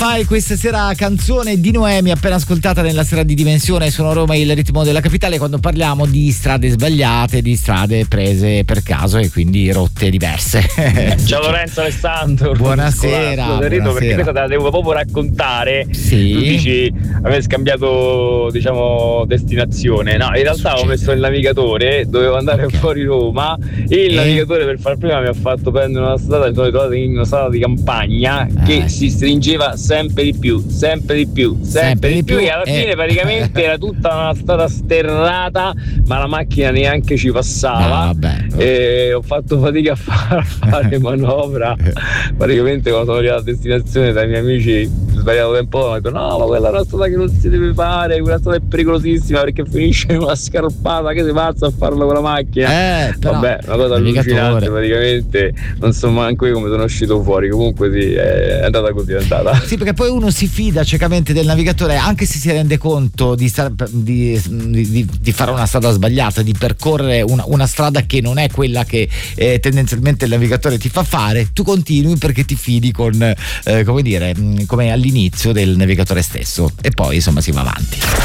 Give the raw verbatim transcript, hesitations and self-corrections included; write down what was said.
Zappa e questa sera canzone di Noemi appena ascoltata nella sera di Dimensione. Sono Roma, il ritmo della capitale, quando parliamo di strade sbagliate, di strade prese per caso e quindi rotte diverse. Ciao Lorenzo Alessandro. Buonasera. Scusa, buonasera. Perché questa te la devo proprio raccontare. Sì. Tu dici aver scambiato, diciamo, destinazione. No, in realtà ho messo il navigatore, dovevo andare okay. fuori Roma. Il e... navigatore per far prima mi ha fatto prendere una strada, mi sono trovato in una strada di campagna ah. che si stringeva sempre di più, sempre di più, sempre, sempre di più, più e alla fine eh. praticamente era tutta una strada sterrata, ma la macchina neanche ci passava. No, e ho fatto fatica a far fare manovra. Praticamente quando sono arrivato a destinazione dai miei amici sbagliato tempo ho detto no, ma quella è una strada che non si deve fare, quella strada è pericolosissima perché finisce in una scarpata, che si pazza a farlo con la macchina. Eh, però, vabbè, una cosa allucinante, praticamente non so manco io come sono uscito fuori. Comunque sì, è andata così, è andata. Sì, perché poi uno si fida ciecamente del navigatore anche se si rende conto di, star, di, di, di fare una strada sbagliata, di percorrere una, una strada che non è quella che eh, tendenzialmente il navigatore ti fa fare. Tu continui perché ti fidi con eh, come dire, come all'inizio del navigatore stesso, e poi insomma si va avanti.